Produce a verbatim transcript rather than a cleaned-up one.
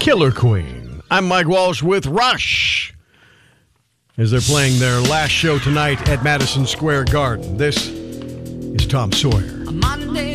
Killer Queen. I'm Mike Walsh with Rush as they're playing their last show tonight at Madison Square Garden. This is Tom Sawyer. A Monday